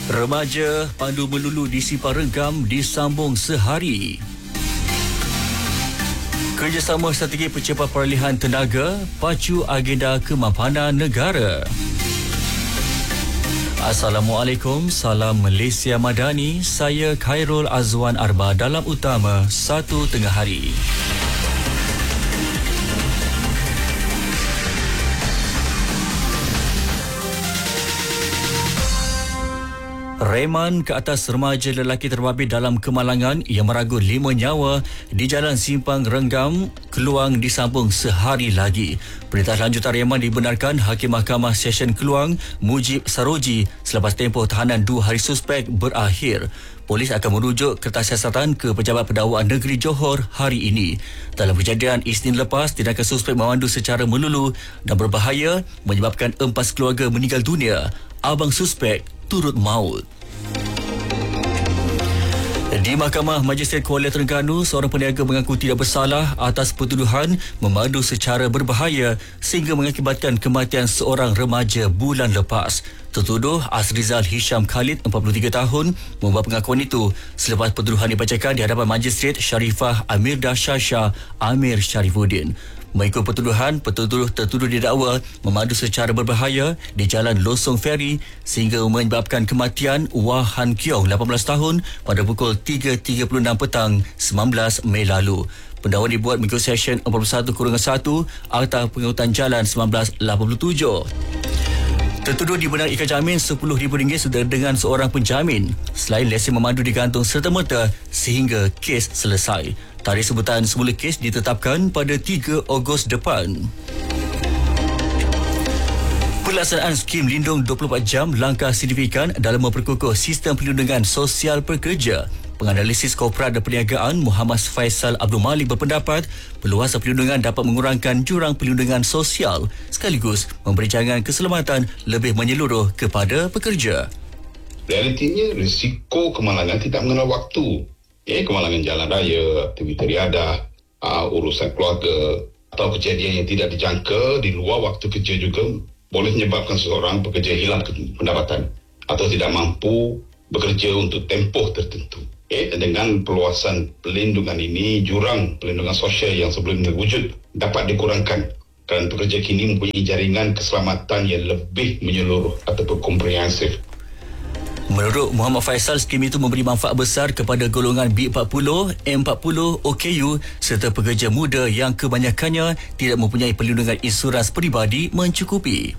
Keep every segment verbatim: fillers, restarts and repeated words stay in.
Remaja pandu melulu di Simpang Renggam disambung sehari. Kerjasama strategi percepat peralihan tenaga pacu agenda kemapanan negara. Assalamualaikum, salam Malaysia Madani. Saya Khairul Azwan Arba dalam utama satu tengah hari. Reman ke atas remaja lelaki terbabit dalam kemalangan yang meragut lima nyawa di Jalan Simpang Renggam, Keluang disambung sehari lagi. Perintah lanjutan reman dibenarkan Hakim Mahkamah Session Keluang, Mujib Saroji, selepas tempoh tahanan dua hari suspek berakhir. Polis akan merujuk kertas siasatan ke Pejabat Pendakwaan Negeri Johor hari ini. Dalam kejadian Isnin lepas, tindakan suspek memandu secara melulu dan berbahaya menyebabkan empat keluarga meninggal dunia. Abang suspek turut maut. Di Mahkamah Magistrate Kuala Terengganu, seorang peniaga mengaku tidak bersalah atas pertuduhan memandu secara berbahaya sehingga mengakibatkan kematian seorang remaja bulan lepas. Tertuduh Azrizal Hisham Khalid, empat puluh tiga tahun, membuat pengakuan itu selepas pertuduhan dibacakan di hadapan Magistrate Sharifah Amirda Shasha Amir Sharifuddin. Mengikut pertuduhan, petuduh tertuduh didakwa memandu secara berbahaya di Jalan Losong Ferry sehingga menyebabkan kematian Wah Han Kiong, lapan belas tahun, pada pukul tiga tiga puluh enam petang sembilan belas Mei lalu. Pendakwaan dibuat mengikut Seksyen empat puluh satu satu Akta Pengangkutan Jalan seribu sembilan ratus lapan puluh tujuh. Tertuduh dibenarkan ikat jamin sepuluh ribu ringgit dengan seorang penjamin selain lesen memandu digantung serta-merta sehingga kes selesai. Tarikh sebutan semula kes ditetapkan pada tiga Ogos depan. Pelaksanaan skim lindung dua puluh empat jam langkah signifikan dalam memperkukuh sistem perlindungan sosial pekerja. Penganalisis Korporat dan Perniagaan Muhammad Faisal Abdul Malik berpendapat perluasan perlindungan dapat mengurangkan jurang perlindungan sosial sekaligus memberi jaminan keselamatan lebih menyeluruh kepada pekerja. Realitinya, risiko kemalangan tidak mengenal waktu. Eh, kemalangan jalan raya, aktiviti riadah, uh, urusan keluarga atau kejadian yang tidak dijangka di luar waktu kerja juga boleh menyebabkan seseorang pekerja hilang pendapatan atau tidak mampu bekerja untuk tempoh tertentu. Eh, dengan perluasan pelindungan ini, jurang pelindungan sosial yang sebelumnya wujud dapat dikurangkan kerana pekerja kini mempunyai jaringan keselamatan yang lebih menyeluruh ataupun komprehensif. Menurut Muhammad Faisal, skim itu memberi manfaat besar kepada golongan B empat puluh, M empat puluh, O K U serta pekerja muda yang kebanyakannya tidak mempunyai perlindungan insurans peribadi mencukupi.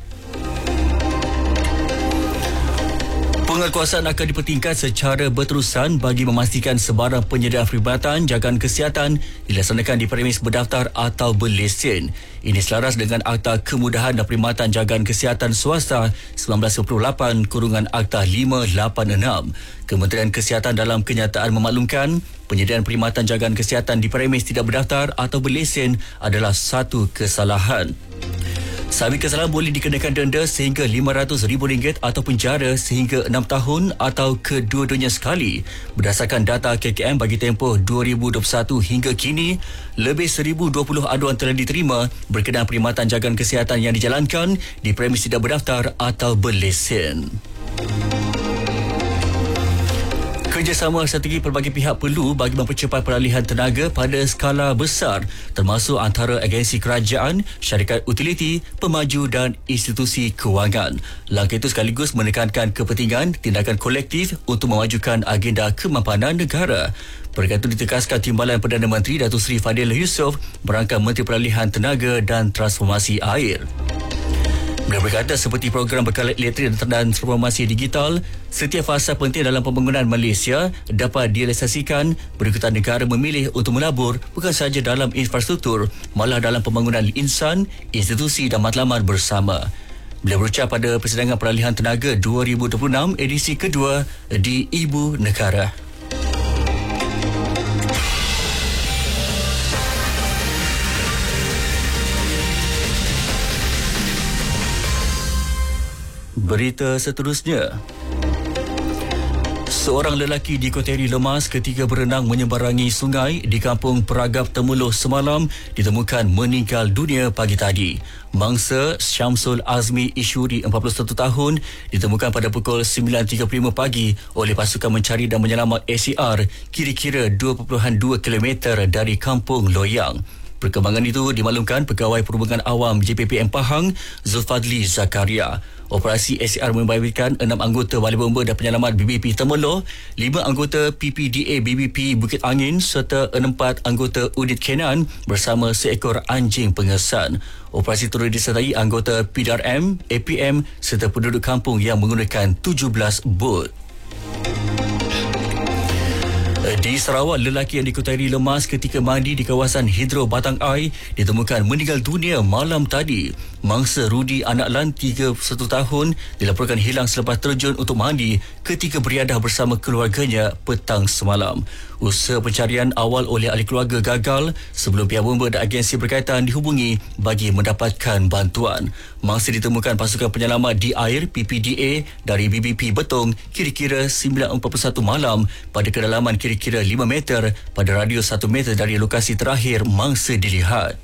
Penguatkuasaan akan dipertingkat secara berterusan bagi memastikan sebarang penyediaan perkhidmatan jagaan kesihatan dilaksanakan di premis berdaftar atau berlesen. Ini selaras dengan Akta Kemudahan dan Perkhidmatan Jagaan Kesihatan Swasta seribu sembilan ratus sembilan puluh lapan kurungan Akta lima lapan enam. Kementerian Kesihatan dalam kenyataan memaklumkan penyediaan perkhidmatan jagaan kesihatan di premis tidak berdaftar atau berlesen adalah satu kesalahan. Sahabat kesalahan boleh dikenakan denda sehingga lima ratus ribu ringgit atau penjara sehingga enam tahun atau kedua-duanya sekali. Berdasarkan data K K M bagi tempoh dua ribu dua puluh satu hingga kini, lebih seribu dua puluh aduan telah diterima berkenaan perkhidmatan jagaan kesihatan yang dijalankan di premis tidak berdaftar atau berlesen. Kerjasama strategi pelbagai pihak perlu bagi mempercepat peralihan tenaga pada skala besar termasuk antara agensi kerajaan, syarikat utiliti, pemaju dan institusi kewangan. Langkah itu sekaligus menekankan kepentingan tindakan kolektif untuk memajukan agenda kemapanan negara. Perkara itu ditekaskan Timbalan Perdana Menteri Datuk Seri Fadil Yusof berangka Menteri Peralihan Tenaga dan Transformasi Air. Beliau berkata seperti program bekalan elektrik dan transformasi digital, setiap fasa penting dalam pembangunan Malaysia dapat direalisasikan berikutan negara memilih untuk melabur bukan sahaja dalam infrastruktur, malah dalam pembangunan insan, institusi dan matlamat bersama. Beliau berucap pada Persidangan Peralihan Tenaga dua ribu dua puluh enam edisi kedua di Ibu Negara. Berita seterusnya. Seorang lelaki dikoteri lemas ketika berenang menyeberangi sungai di kampung Peragap Temuloh semalam ditemukan meninggal dunia pagi tadi. Mangsa Syamsul Azmi Ishuri, empat puluh satu tahun, ditemukan pada pukul sembilan tiga puluh lima pagi oleh pasukan mencari dan menyelamat A C R kira-kira dua perpuluhan dua kilometer dari kampung Loyang. Perkembangan itu dimaklumkan Pegawai Perhubungan Awam J P P M Pahang, Zulfadli Zakaria. Operasi A C R membabitkan enam anggota Balai Bomba dan Penyelamat B B P Temuloh, lima anggota P P D A B B P Bukit Angin serta empat anggota unit Kenan bersama seekor anjing pengesan. Operasi turut disertai anggota P D R M, A P M serta penduduk kampung yang menggunakan tujuh belas bot. Di Sarawak, lelaki yang diketahui lemas ketika mandi di kawasan Hidro Batang Ai ditemukan meninggal dunia malam tadi. Mangsa Rudi Anak Lan, tiga puluh satu tahun, dilaporkan hilang selepas terjun untuk mandi ketika beriadah bersama keluarganya petang semalam. Usaha pencarian awal oleh ahli keluarga gagal sebelum pihak bomba dan agensi berkaitan dihubungi bagi mendapatkan bantuan. Mangsa ditemukan pasukan penyelamat di air P P D A dari B B P Betong kira-kira sembilan empat puluh satu malam pada kedalaman kira-kira lima meter pada radius satu meter dari lokasi terakhir mangsa dilihat.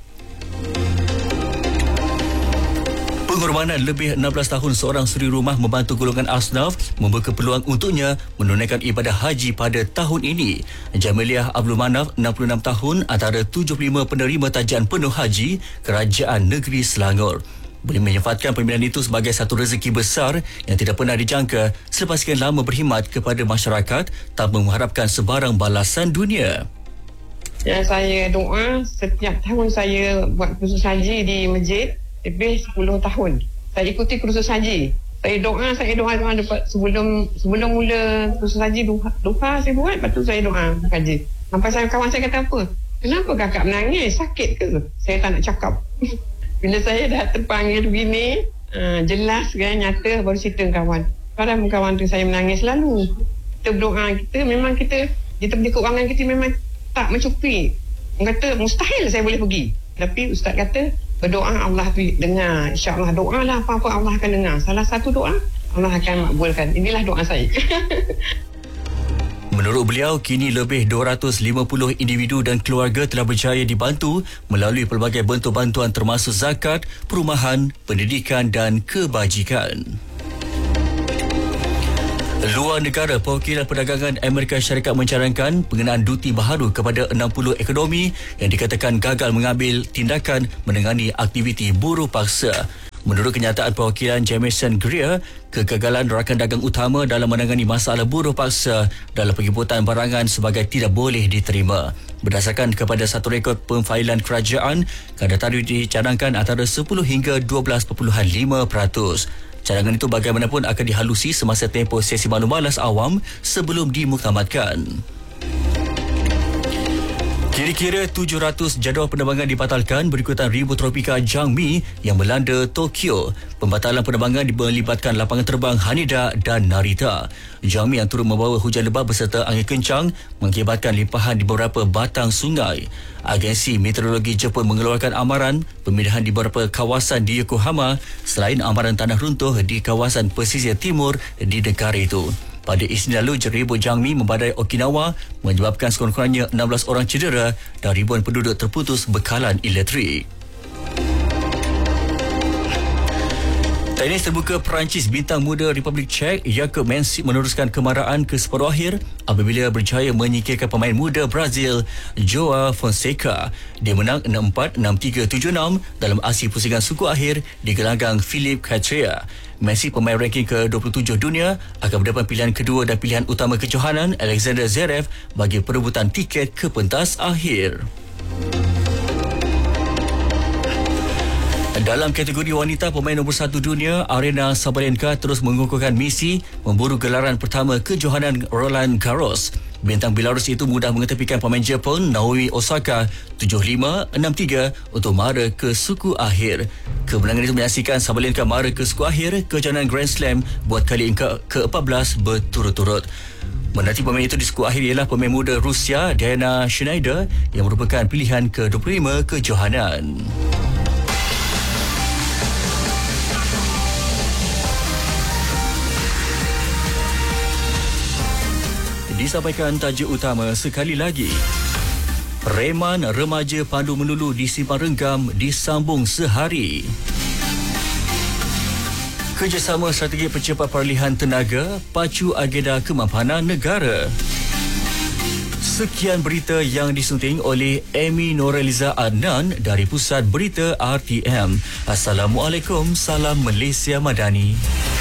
Pengorbanan lebih enam belas tahun seorang suri rumah membantu golongan asnaf membuka peluang untuknya menunaikan ibadah haji pada tahun ini. Jamiliah Abdul Manaf, enam puluh enam tahun, antara tujuh puluh lima penerima tajian penuh haji Kerajaan Negeri Selangor. Boleh menyifatkan pemilihan itu sebagai satu rezeki besar yang tidak pernah dijangka selepas sekian lama berkhidmat kepada masyarakat tanpa mengharapkan sebarang balasan dunia. Yang saya doa setiap tahun saya buat kursus haji di masjid lebih sepuluh tahun. Saya ikuti kursus haji. Saya doa, saya doa, doa dapat sebelum sebelum mula kursus haji duha, duha saya buat, lepas tu saya doa haji. Sampai saya kawan saya kata apa? Kenapa kakak menangis? Sakit ke? Saya tak nak cakap. Bila saya dah terpanggil begini, uh, jelas kan, nyata, baru cerita kawan. Kadang kawan tu saya menangis selalu. Kita berdoa, kita memang kita, kita punya keuangan kita memang tak mencukupi. Orang kata mustahil saya boleh pergi. Tapi Ustaz kata, berdoa Allah tu dengar. InsyaAllah doa lah apa-apa Allah akan dengar. Salah satu doa Allah akan makbulkan. Inilah doa saya. Menurut beliau, kini lebih dua ratus lima puluh individu dan keluarga telah berjaya dibantu melalui pelbagai bentuk bantuan termasuk zakat, perumahan, pendidikan dan kebajikan. Luar negara, Perwakilan Perdagangan Amerika Syarikat mencarankan pengenaan duti baharu kepada enam puluh ekonomi yang dikatakan gagal mengambil tindakan menangani aktiviti buruh paksa. Menurut kenyataan perwakilan Jamieson Greer, kegagalan rakan dagang utama dalam menangani masalah buruh paksa dalam penginputan barangan sebagai tidak boleh diterima. Berdasarkan kepada satu rekod pemfailan kerajaan, kadar tarif dicadangkan antara sepuluh hingga dua belas perpuluhan lima peratus. Cadangan itu bagaimanapun akan dihalusi semasa tempoh sesi maklum balas awam sebelum dimuktamadkan. Kira-kira tujuh ratus jadual penerbangan dibatalkan berikutan ribut tropika Jangmi yang melanda Tokyo. Pembatalan penerbangan melibatkan lapangan terbang Haneda dan Narita. Jangmi yang turut membawa hujan lebat beserta angin kencang mengakibatkan limpahan di beberapa batang sungai. Agensi Meteorologi Jepun mengeluarkan amaran pemindahan di beberapa kawasan di Yokohama selain amaran tanah runtuh di kawasan pesisir timur di negara itu. Pada Isnin lalu, ribut Jangmi membadai Okinawa menyebabkan sekurang-kurangnya enam belas orang cedera dan ribuan penduduk terputus bekalan elektrik. Tenis terbuka Perancis bintang muda Republik Czech Jakub Mensik meneruskan kemarahan ke separuh akhir apabila berjaya menyingkirkan pemain muda Brazil Joao Fonseca. Dia menang enam empat, enam tiga, tujuh enam dalam aksi pusingan suku akhir di gelanggang Philip Katria. Mensik, pemain ranking ke dua puluh tujuh dunia, akan berdepan pilihan kedua dan pilihan utama kejohanan Alexander Zverev bagi perebutan tiket ke pentas akhir. Dalam kategori wanita, pemain nombor satu dunia Aryna Sabalenka terus mengukuhkan misi memburu gelaran pertama kejohanan Roland Garros. Bintang Belarus itu mudah mengetepikan pemain Jepun Naomi Osaka tujuh lima, enam tiga untuk mara ke suku akhir. Kemenangan itu menyaksikan Sabalenka mara ke suku akhir kejohanan Grand Slam buat kali ke empat belas berturut-turut. Menanti pemain itu di suku akhir ialah pemain muda Rusia Diana Schneider yang merupakan pilihan ke dua puluh lima kejohanan. Disampaikan tajuk utama sekali lagi. Reman remaja Pandu Menulu di Simpang Renggam disambung sehari. Kerjasama Strategi Percepat Peralihan Tenaga pacu agenda kemampanan negara. Sekian berita yang disunting oleh Amy Noreliza Adnan dari Pusat Berita R T M. Assalamualaikum, salam Malaysia Madani.